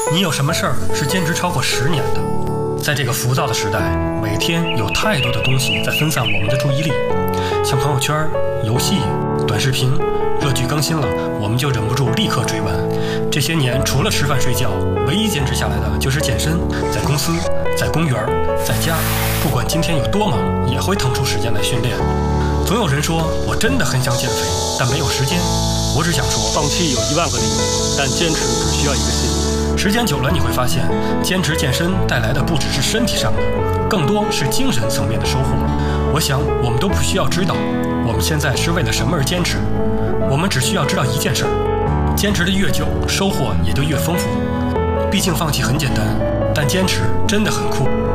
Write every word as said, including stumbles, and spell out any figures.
你有什么事儿是坚持超过十年的？在这个浮躁的时代，每天有太多的东西在分散我们的注意力，像朋友圈、游戏、短视频，热剧更新了，我们就忍不住立刻追完。这些年，除了吃饭睡觉，唯一坚持下来的就是健身。在公司，在公园，在家，不管今天有多忙，也会腾出时间来训练。总有人说我真的很想减肥，但没有时间。我只想说， 放弃有一万个理由，但坚持只需要一个心。 时间久了，你会发现，坚持健身带来的不只是身体上的，更多是精神层面的收获。我想，我们都不需要知道我们现在是为了什么而坚持，我们只需要知道一件事儿：坚持的越久，收获也就越丰富。毕竟放弃很简单，但坚持真的很酷。